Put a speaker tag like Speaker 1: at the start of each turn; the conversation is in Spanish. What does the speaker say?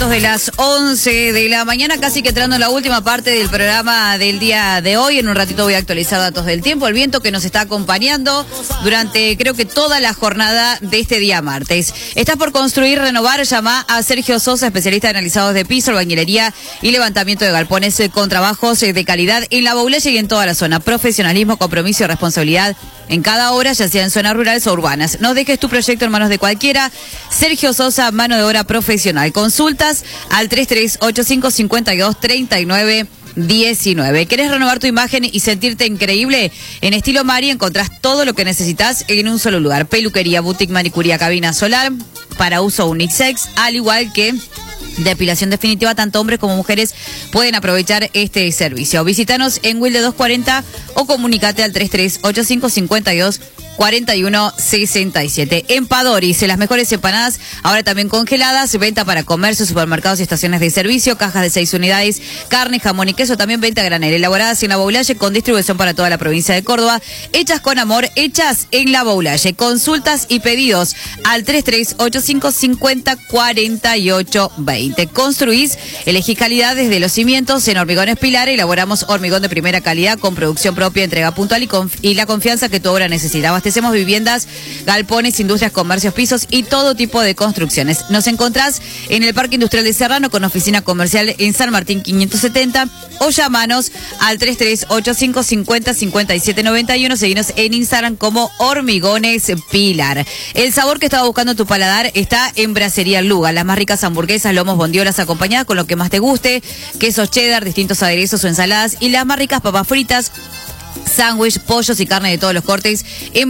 Speaker 1: De las 11 de la mañana, casi que entrando en la última parte del programa del día de hoy. En un ratito voy a actualizar datos del tiempo, el viento que nos está acompañando durante creo que toda la jornada de este día martes. Estás por construir, renovar, llama a Sergio Sosa, especialista en analizados de piso, albañilería y levantamiento de galpones con trabajos de calidad en la Baulaya y en toda la zona. Profesionalismo, compromiso y responsabilidad en cada obra, ya sea en zonas rurales o urbanas. No dejes tu proyecto en manos de cualquiera. Sergio Sosa, mano de obra profesional. Consultas al 3385523919. ¿Querés renovar tu imagen y sentirte increíble? En Estilo Mari encontrás todo lo que necesitas en un solo lugar. Peluquería, boutique, manicuría, cabina solar para uso unisex, al igual que depilación definitiva. Tanto hombres como mujeres pueden aprovechar este servicio. Visítanos en Wilde 240 o comunícate al 3385524167. Empadoris, las mejores empanadas, ahora también congeladas, venta para comercio, supermercados y estaciones de servicio, cajas de 6 unidades, carne, jamón y queso, también venta a granel, elaboradas en la Baulaya con distribución para toda la provincia de Córdoba, hechas con amor, hechas en la Baulaya. Consultas y pedidos al 3385504820. Construís, elegís calidad desde los cimientos. En Hormigones Pilar elaboramos hormigón de primera calidad con producción propia, entrega puntual y la confianza que tu obra necesita. Abastecemos viviendas, galpones, industrias, comercios, pisos y todo tipo de construcciones. Nos encontrás en el Parque Industrial de Serrano con oficina comercial en San Martín 570 o llamanos al 3385505791. Seguinos en Instagram como Hormigones Pilar. El sabor que estaba buscando tu paladar está en Brasería Luga. Las más ricas hamburguesas, lomos, bondiolas acompañadas con lo que más te guste, quesos cheddar, distintos aderezos o ensaladas y las más ricas papas fritas, sándwich, pollos y carne de todos los cortes en